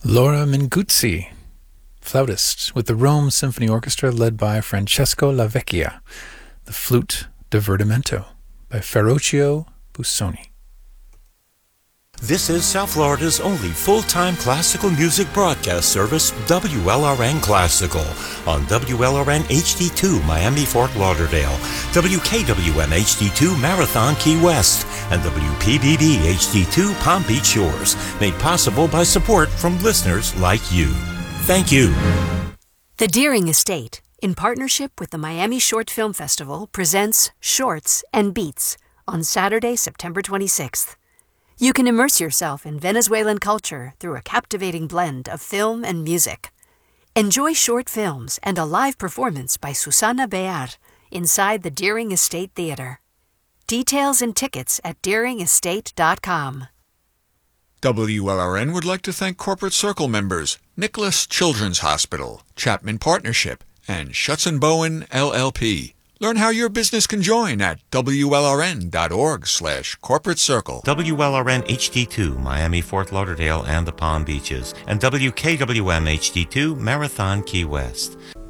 Laura Minguzzi, flautist, with the Rome Symphony Orchestra led by Francesco Lavecchia. The Flute Divertimento by Ferruccio Busoni. This is South Florida's only full-time classical music broadcast service, WLRN Classical, on WLRN HD2 Miami Fort Lauderdale, WKWM HD2 Marathon Key West, and WPBB HD2 Palm Beach Shores, made possible by support from listeners like you. Thank you. The Deering Estate, in partnership with the Miami Short Film Festival, presents Shorts and Beats on Saturday, September 26th. You can immerse yourself in Venezuelan culture through a captivating blend of film and music. Enjoy short films and a live performance by Susana Bear inside the Deering Estate Theater. Details and tickets at deeringestate.com. WLRN would like to thank Corporate Circle members Nicholas Children's Hospital, Chapman Partnership, and Schutz & Bowen LLP. Learn how your business can join at WLRN.org/corporate circle. WLRN HD2 Miami Fort Lauderdale and the Palm Beaches, and WKWM HD2 Marathon Key West.